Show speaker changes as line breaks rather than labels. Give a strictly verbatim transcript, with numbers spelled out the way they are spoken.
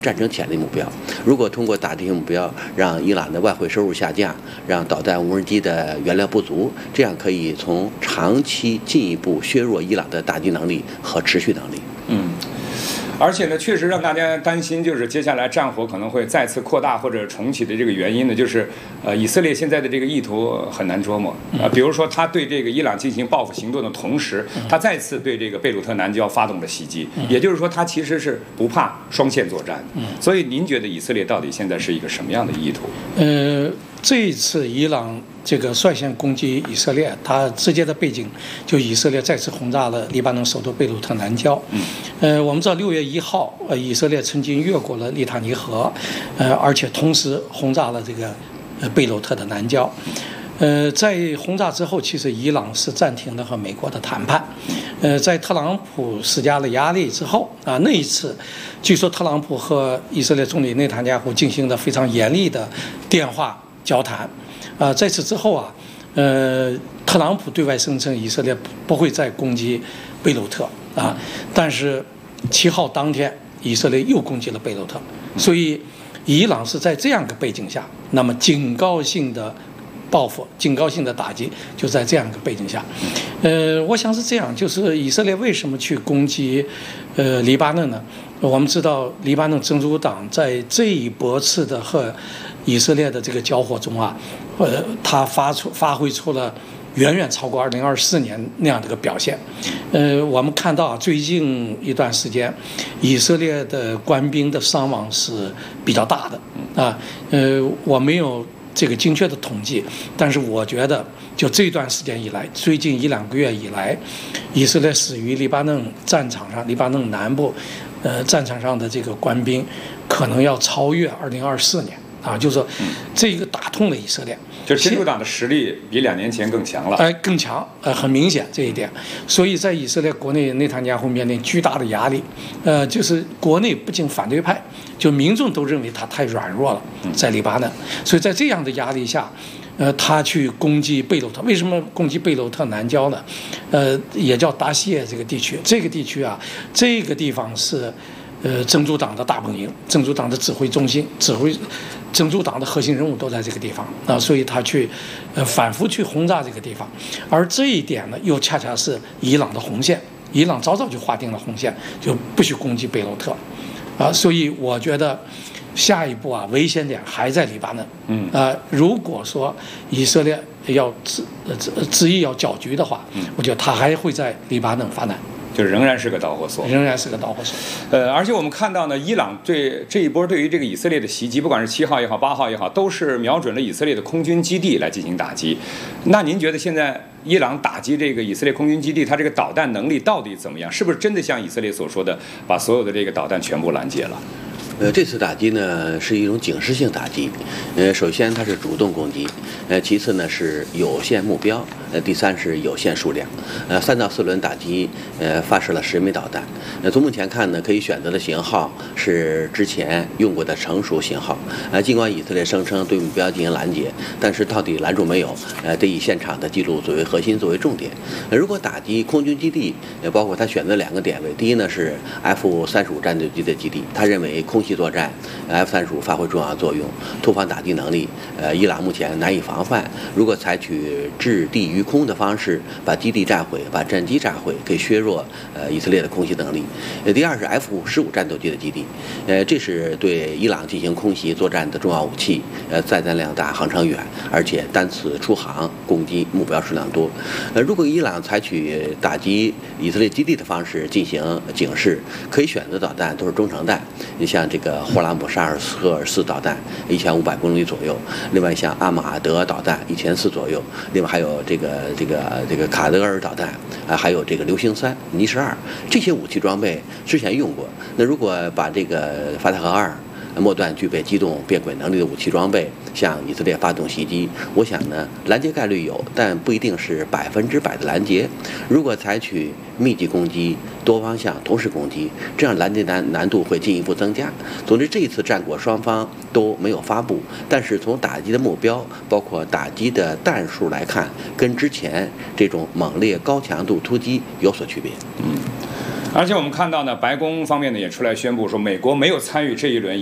战争潜力目标。如果通过打这些目标，让伊朗的外汇收入下降，让导弹、无人机的原料不足，这样可以从长期进一步削弱伊朗的打击能力和持续能力。
嗯。而且呢，确实让大家担心，就是接下来战火可能会再次扩大或者重启的这个原因呢，就是呃，以色列现在的这个意图很难捉摸啊、呃。比如说，他对这个伊朗进行报复行动的同时，他再次对这个贝鲁特南郊发动了袭击，也就是说，他其实是不怕双线作战。所以，您觉得以色列到底现在是一个什么样的意图？
呃，这一次伊朗这个率先攻击以色列，它直接的背景就以色列再次轰炸了黎巴嫩首都贝鲁特南郊。嗯，呃，我们知道六月一号，呃，以色列曾经越过了利塔尼河，呃，而且同时轰炸了这个呃贝鲁特的南郊。呃，在轰炸之后，其实伊朗是暂停了和美国的谈判。呃，在特朗普施加了压力之后啊，那一次，据说特朗普和以色列总理内塔尼亚胡进行了非常严厉的电话交谈。啊，在此之后啊，呃，特朗普对外声称以色列不会再攻击贝鲁特啊，但是七号当天，以色列又攻击了贝鲁特，所以伊朗是在这样的背景下，那么警告性的报复、警告性的打击就在这样一个背景下，呃，我想是这样，就是以色列为什么去攻击呃黎巴嫩呢？我们知道黎巴嫩真主党在这一波次的和以色列的这个交火中啊，呃，他发出发挥出了远远超过二零二四年那样的一个表现。呃，我们看到啊，最近一段时间，以色列的官兵的伤亡是比较大的啊。呃，我没有这个精确的统计，但是我觉得，就这段时间以来，最近一两个月以来，以色列死于黎巴嫩战场上，黎巴嫩南部，呃，战场上的这个官兵，可能要超越二零二四年。啊，就是说，这个打通了以色列，
就真主党的实力比两年前更强了，
哎、呃，更强，呃，很明显这一点。所以在以色列国内，内塔尼亚胡面临巨大的压力，呃，就是国内不仅反对派，就民众都认为他太软弱了，在黎巴嫩。所以在这样的压力下，呃，他去攻击贝鲁特。为什么攻击贝鲁特南郊呢？呃，也叫达西耶这个地区。这个地区啊，这个地方是。呃，真主党的大本营，真主党的指挥中心，指挥真主党的核心人物都在这个地方啊，所以他去呃反复去轰炸这个地方，而这一点呢，又恰恰是伊朗的红线，伊朗早早就划定了红线，就不许攻击贝鲁特啊，所以我觉得下一步啊，危险点还在黎巴嫩。嗯啊，如果说以色列要执执执意要搅局的话，我觉得他还会在黎巴嫩发难。
就仍然是个导火索，
仍然是个导火索。
呃，而且我们看到呢，伊朗对这一波对于这个以色列的袭击，不管是七号也好，八号也好，都是瞄准了以色列的空军基地来进行打击。那您觉得现在伊朗打击这个以色列空军基地，它这个导弹能力到底怎么样？是不是真的像以色列所说的，把所有的这个导弹全部拦截了？
呃，这次打击呢是一种警示性打击，呃，首先它是主动攻击，呃，其次呢是有限目标，呃，第三是有限数量，呃，三到四轮打击，呃，发射了十枚导弹。呃，从目前看呢，可以选择的型号是之前用过的成熟型号。呃，尽管以色列声称对目标进行拦截，但是到底拦住没有？呃，得以现场的记录作为核心，作为重点。呃，如果打击空军基地，呃，包括他选择两个点位，第一呢是 F 三十五战斗机的基地，他认为空袭作战 F 三十五发挥重要作用，突防打击能力，呃，伊朗目前难以防范。如果采取制地于空的方式，把基地炸毁，把战机炸毁，可以削弱呃以色列的空袭能力。呃，第二是 F 十五战斗机的基地，呃，这是对伊朗进行空袭作战的重要武器，呃，载弹量大，航程远，而且单次出航攻击目标数量多。呃，如果伊朗采取打击以色列基地的方式进行警示，可以选择导弹都是中程弹，你像这个霍拉姆沙尔赫尔四导弹一千五百公里左右，另外像阿马德导弹一千四左右，另外还有这个这个这个卡德尔导弹啊，还有这个流星三、尼什二这些武器装备之前用过。那如果把这个法塔赫二末段具备机动变轨能力的武器装备向以色列发动袭击，我想呢，拦截概率有，但不一定是百分之百的拦截。如果采取密集攻击、多方向同时攻击，这样拦截难难度会进一步增加。总之，这一次战果双方都没有发布，但是从打击的目标，包括打击的弹数来看，跟之前这种猛烈高强度突击有所区别。
嗯。 而且我们看到呢，白宫方面呢也出来宣布说，美国没有参与这一轮